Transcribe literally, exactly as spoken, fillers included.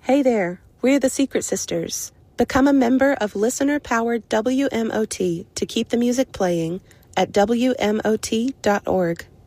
Hey there, we're the Secret Sisters. Become a member of listener-powered W M O T to keep the music playing at W M O T dot org.